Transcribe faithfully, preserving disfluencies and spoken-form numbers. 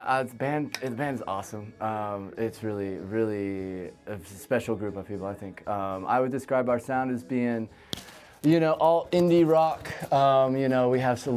Uh, the band, the band is awesome. Um, it's really, really a special group of people, I think. Um, I would describe our sound as being, you know, all indie rock. Um, you know, we have some